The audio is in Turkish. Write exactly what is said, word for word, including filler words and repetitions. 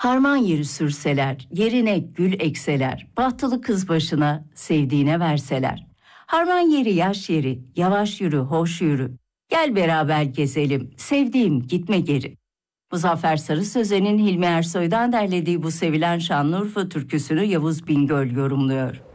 Harman yeri sürseler, yerine gül ekseler, bahtılı kız başına sevdiğine verseler. Harman yeri yaş yeri, yavaş yürü, hoş yürü. Gel beraber gezelim, sevdiğim gitme geri. Muzaffer Sarı Sözen'in Hilmi Ersoy'dan derlediği bu sevilen Şanlıurfa türküsünü Yavuz Bingöl yorumluyor.